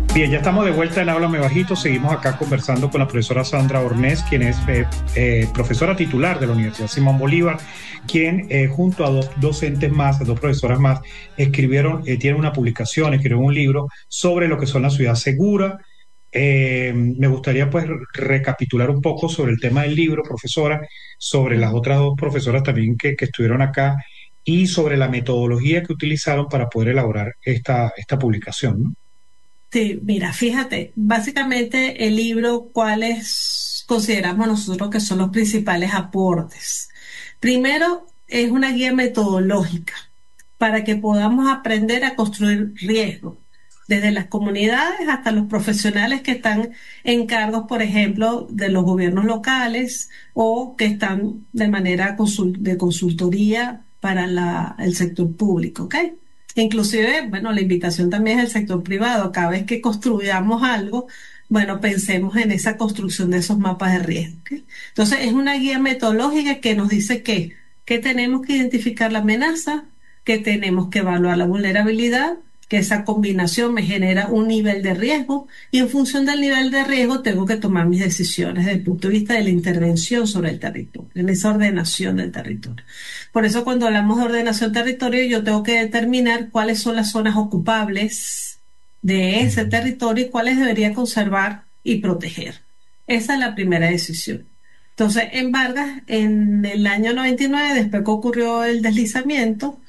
Bien, ya estamos de vuelta en Háblame Bajito. Seguimos acá conversando con la profesora Sandra Ornés, quien es profesora titular de la Universidad Simón Bolívar, quien junto a dos docentes más, dos profesoras más, tienen una publicación, escribieron un libro sobre lo que son la ciudad segura. Me gustaría pues recapitular un poco sobre el tema del libro, profesora, sobre las otras dos profesoras también que estuvieron acá y sobre la metodología que utilizaron para poder elaborar esta publicación, ¿no? Sí, mira, fíjate, básicamente el libro, ¿cuáles consideramos nosotros que son los principales aportes? Primero, es una guía metodológica para que podamos aprender a construir riesgo, desde las comunidades hasta los profesionales que están en cargos, por ejemplo, de los gobiernos locales o que están de manera de consultoría para el sector público, ¿ok? Inclusive, bueno, la invitación también es el sector privado. Cada vez que construyamos algo, bueno, pensemos en esa construcción de esos mapas de riesgo. ¿Ok? Entonces, es una guía metodológica que nos dice que tenemos que identificar la amenaza, que tenemos que evaluar la vulnerabilidad, que esa combinación me genera un nivel de riesgo y en función del nivel de riesgo tengo que tomar mis decisiones desde el punto de vista de la intervención sobre el territorio, en esa ordenación del territorio. Por eso cuando hablamos de ordenación territorio, yo tengo que determinar cuáles son las zonas ocupables de ese territorio y cuáles debería conservar y proteger. Esa es la primera decisión. Entonces, en Vargas, en el año 99, después que ocurrió el deslizamiento,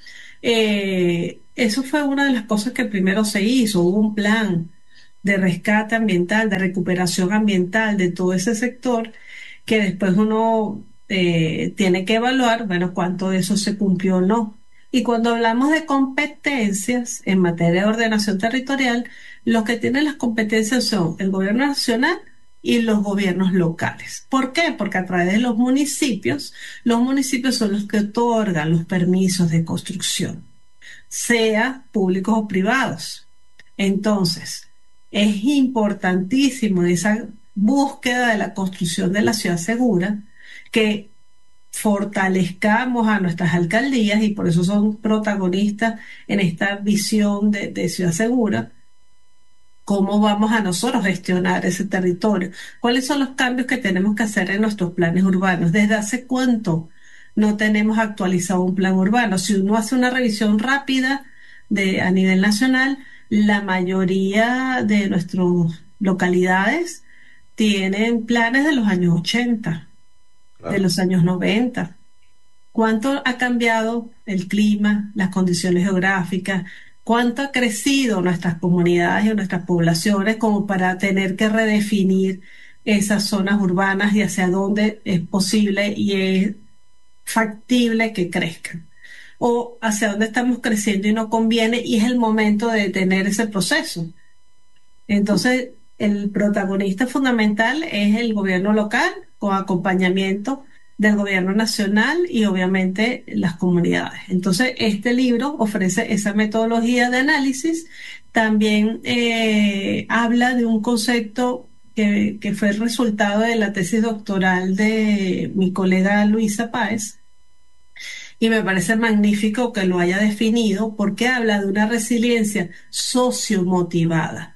eso fue una de las cosas que primero se hizo. Hubo un plan de rescate ambiental, de recuperación ambiental de todo ese sector, que después uno tiene que evaluar, bueno, cuánto de eso se cumplió o no. Y cuando hablamos de competencias en materia de ordenación territorial, los que tienen las competencias son el gobierno nacional y los gobiernos locales. ¿Por qué? Porque a través de los municipios son los que otorgan los permisos de construcción, sea públicos o privados. Entonces, es importantísimo esa búsqueda de la construcción de la ciudad segura que fortalezcamos a nuestras alcaldías y por eso son protagonistas en esta visión de ciudad segura. ¿Cómo vamos a nosotros gestionar ese territorio? ¿Cuáles son los cambios que tenemos que hacer en nuestros planes urbanos? ¿Desde hace cuánto no tenemos actualizado un plan urbano? Si uno hace una revisión rápida a nivel nacional, la mayoría de nuestras localidades tienen planes de los años 80, de Claro. los años 90. ¿Cuánto ha cambiado el clima, las condiciones geográficas? ¿Cuánto ha crecido nuestras comunidades y nuestras poblaciones como para tener que redefinir esas zonas urbanas y hacia dónde es posible y es factible que crezcan? O hacia dónde estamos creciendo y no conviene y es el momento de detener ese proceso. Entonces, el protagonista fundamental es el gobierno local con acompañamiento del gobierno nacional y obviamente las comunidades. Entonces, este libro ofrece esa metodología de análisis. También habla de un concepto que fue el resultado de la tesis doctoral de mi colega Luisa Páez, y me parece magnífico que lo haya definido porque habla de una resiliencia sociomotivada.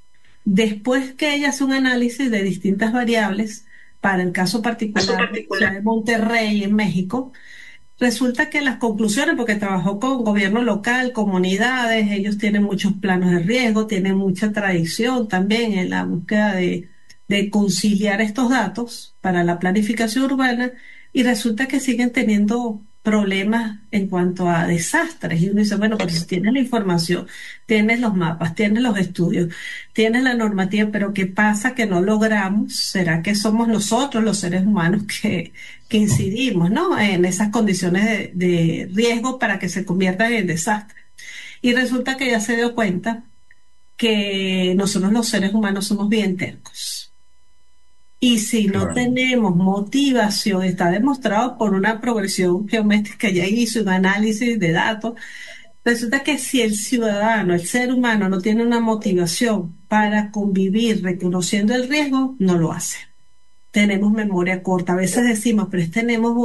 Después que ella hace un análisis de distintas variables, para el caso Caso particular de la ciudad particular. de Monterrey, en México, resulta que las conclusiones, porque trabajó con gobierno local, comunidades, ellos tienen muchos planos de riesgo, tienen mucha tradición también en la búsqueda de conciliar estos datos para la planificación urbana, y resulta que siguen teniendo problemas en cuanto a desastres. Y uno dice, bueno, pero si tienes la información, tienes los mapas, tienes los estudios, tienes la normativa, pero ¿qué pasa que no logramos? ¿Será que somos nosotros los seres humanos que incidimos, ¿no? En esas condiciones de riesgo para que se conviertan en desastre? Y resulta que ya se dio cuenta que nosotros los seres humanos somos bien tercos. Y si no Claro. tenemos motivación, está demostrado por una progresión geométrica que ya hizo, un análisis de datos, resulta que si el ciudadano, el ser humano, no tiene una motivación para convivir reconociendo el riesgo, no lo hace. Tenemos memoria corta. A veces decimos, pero tenemos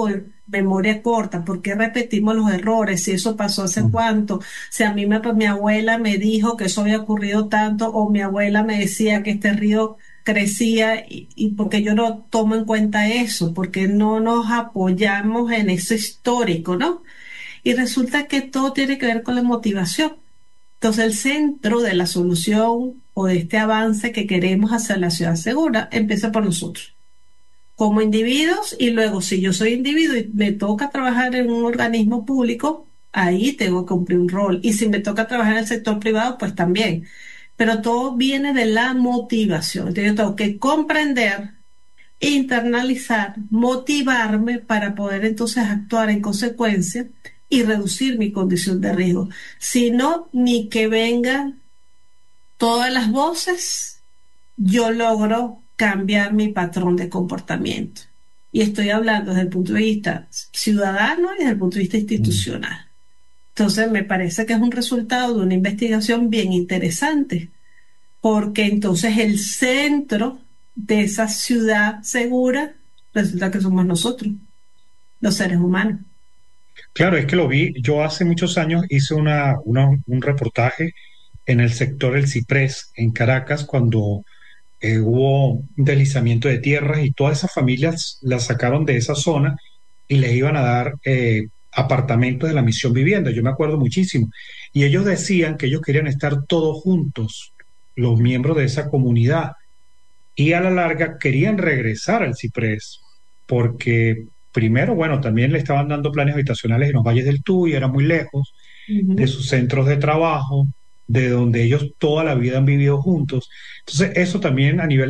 memoria corta, ¿por qué repetimos los errores? Si eso pasó hace Mm. cuánto, si a mí mi abuela me dijo que eso había ocurrido tanto, o mi abuela me decía que este río crecía y porque yo no tomo en cuenta eso, porque no nos apoyamos en ese histórico, ¿no? Y resulta que todo tiene que ver con la motivación. Entonces, el centro de la solución o de este avance que queremos hacia la ciudad segura empieza por nosotros, como individuos, y luego si yo soy individuo y me toca trabajar en un organismo público, ahí tengo que cumplir un rol. Y si me toca trabajar en el sector privado, pues también. Pero todo viene de la motivación. Entonces, yo tengo que comprender, internalizar, motivarme para poder entonces actuar en consecuencia y reducir mi condición de riesgo. Si no, ni que vengan todas las voces, yo logro cambiar mi patrón de comportamiento. Y estoy hablando desde el punto de vista ciudadano y desde el punto de vista Mm. institucional. Entonces, me parece que es un resultado de una investigación bien interesante, porque entonces el centro de esa ciudad segura resulta que somos nosotros, los seres humanos. Claro, es que lo vi. Yo hace muchos años hice un reportaje en el sector El Ciprés, en Caracas, cuando hubo un deslizamiento de tierras y todas esas familias las sacaron de esa zona y les iban a dar apartamentos de la Misión Vivienda. Yo me acuerdo muchísimo. Y ellos decían que ellos querían estar todos juntos, los miembros de esa comunidad, y a la larga querían regresar al Ciprés, porque primero, bueno, también le estaban dando planes habitacionales en los valles del Tuy, era muy lejos de Ujú. sus centros de trabajo, de donde ellos toda la vida han vivido juntos. Entonces, eso también a nivel